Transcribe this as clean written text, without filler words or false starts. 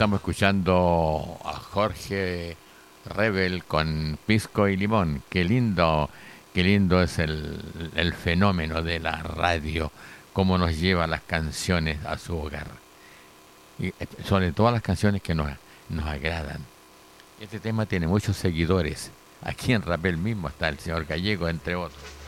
Estamos escuchando a Jorge Rebel con Pisco y Limón. Qué lindo es el fenómeno de la radio, cómo nos lleva las canciones a su hogar. Y sobre todas las canciones que nos agradan. Este tema tiene muchos seguidores. Aquí en Rapel mismo está el señor Gallego, entre otros.